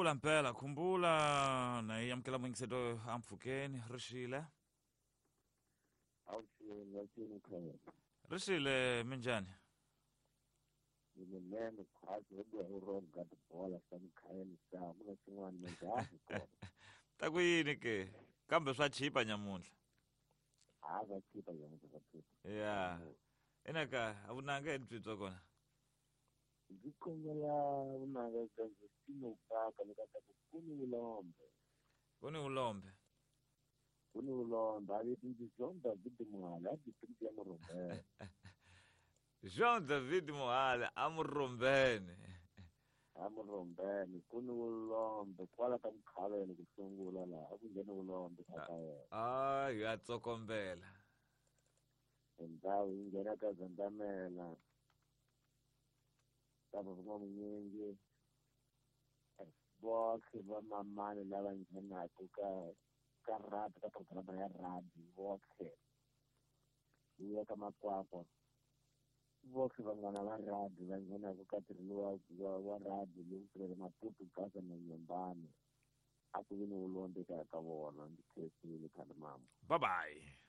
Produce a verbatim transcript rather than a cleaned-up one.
khumbula mpela khumbula nayiyamkela mwingiseto amfukeni rishile awushila thini khaya rishile minjani ngimene khwazi ubuya uronga bola samkhayeni sa kuna swin'wana menjahi kona takuyini ke kambe swa chipa nyamuntlha ha va chipa yonke vachipa ya enaka avunanga edibyo kona ndzi kombela vunanga bya ndzi sinopaka leka ta ku kuni vulombe kuni ulombe kuni vulombe a viti ndzi John David Muhala a district ya Murhumbene Jean David Muhala amurhumbene a Murhumbene kuni vulombe kwala ka Mkhaveni ku sungula laha a ku ngheni vulombe kaka yena ah ya tsokombela endhawu yi nghena ka Zandamela tava van'wamunyingi votlhe va mamani lava nghenaka ka ka radi ka programa ya radi votlhe yi ya ka Makwakwa votlhe van'wana va radi va nghenaka ka tirhelo wa wa radi lowu tirhela Maputo Gaza na Nyembani a ku vi ni vulombe ka ka vona ndzi khensile khale mama bye bye